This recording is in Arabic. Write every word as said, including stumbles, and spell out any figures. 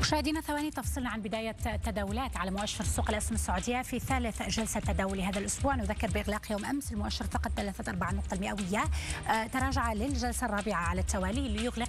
مشاهدينا ثواني تفصلنا عن بداية تداولات على مؤشر سوق الأسهم السعودية في ثالث جلسة تداول هذا الأسبوع. نذكر بإغلاق يوم أمس المؤشر فقط ثلاثة فاصلة أربعة النقطة المئوية، تراجع للجلسة الرابعة على التوالي ليغلق